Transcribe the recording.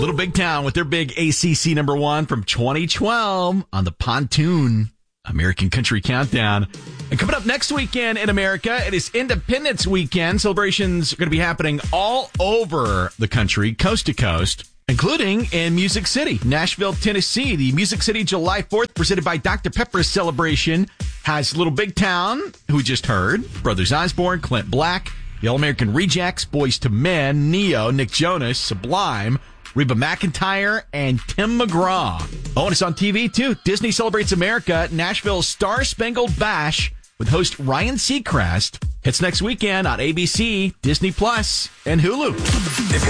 Little Big Town with their big ACC number one from 2012 on the Pontoon American Country Countdown. And coming up next weekend in America, it is Independence Weekend. Celebrations are going to be happening all over the country, coast to coast, including in Music City, Nashville, Tennessee. The Music City July 4th, presented by Dr. Pepper's celebration, has Little Big Town, who we just heard, Brothers Osborne, Clint Black, the All-American Rejects, Boys to Men, Neo, Nick Jonas, Sublime, Reba McEntire, and Tim McGraw. Oh, and it's on TV, too. Disney Celebrates America, Nashville's Star Spangled Bash with host Ryan Seacrest. Hits next weekend on ABC, Disney Plus, and Hulu.